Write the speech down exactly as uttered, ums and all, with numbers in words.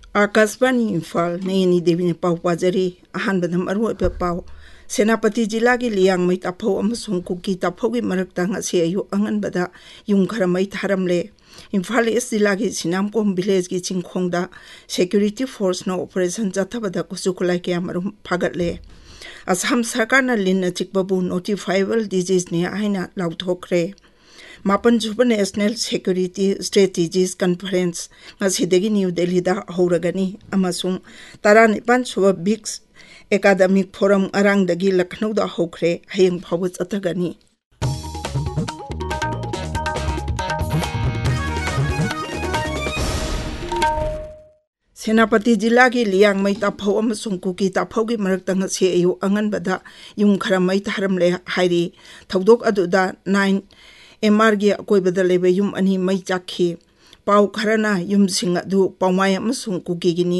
आकाशवाणी इम्फाल नयनी देवी ने पाव पाजरी अहानबद मरुअब पाव सेनापति जिला की लियांग मई ताफो अमसुंग कुकी ताफो की मरकता ngasi ayu anganbada yung khara mai tharamle Imphal east जिला की सिनामकोम विलेज की चिंखोंगदा सिक्योरिटी फोर्स ना ऑपरेशन जाथबदा कुसुकुलाई के अमरुम फागतले असम सरकार ना लिन चिकबबु नोटिफाइबल डिजीज ने आइना लाउथोखरे मापन super national security strategies conference ngasi new Delhi दा हौरगनी अमसुंग तरानिपान सुब बिक्स एकेडमिक फोरम अरांगदगी लखनऊ दा हौखरे हयंग फाव चथगनी सेनापति जिला की लियांग मई ताफो अमसुंग कुकी ताफो की मरकता ngasi ayu anganbada yung khara mai tharamle hairi थौदोक अदुदा nine MR गी अकोइबदा लेबे युम अनि मई चाखी पाउ खरना युम सिंग अदु पाउमाय अमसुंग कुकी गिनी